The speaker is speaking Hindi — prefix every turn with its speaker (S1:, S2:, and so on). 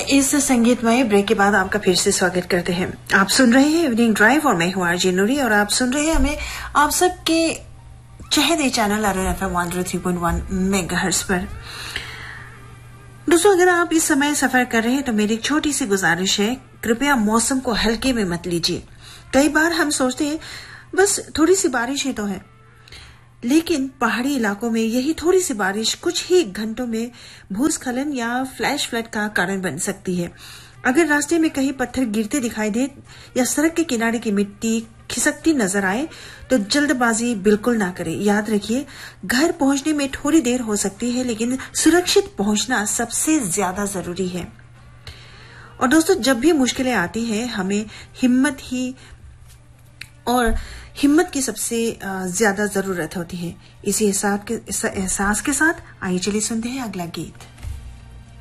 S1: इस संगीतमय ब्रेक के बाद आपका फिर से स्वागत करते हैं। आप सुन रहे हैं इवनिंग ड्राइव और मैं हूं आरजे नूरी और आप सुन रहे हैं हमें आप सबके चहेते चैनल अरुण FM 103.1 मेगाहर्ट्ज पर। दोस्तों, अगर आप इस समय सफर कर रहे हैं तो मेरी छोटी सी गुजारिश है, कृपया मौसम को हल्के में मत लीजिए। कई बार हम सोचते हैं बस थोड़ी सी बारिश ही तो है, लेकिन पहाड़ी इलाकों में यही थोड़ी सी बारिश कुछ ही घंटों में भूस्खलन या फ्लैश फ्लड का कारण बन सकती है। अगर रास्ते में कहीं पत्थर गिरते दिखाई दे या सड़क के किनारे की मिट्टी खिसकती नजर आए तो जल्दबाजी बिल्कुल ना करें। याद रखिए, घर पहुंचने में थोड़ी देर हो सकती है, लेकिन सुरक्षित पहुंचना सबसे ज्यादा जरूरी है। और दोस्तों, जब भी मुश्किलें आती हैं, हमें हिम्मत की सबसे ज्यादा जरूरत होती है। इसी एहसास के साथ आइए चलिए सुनते हैं अगला गीत।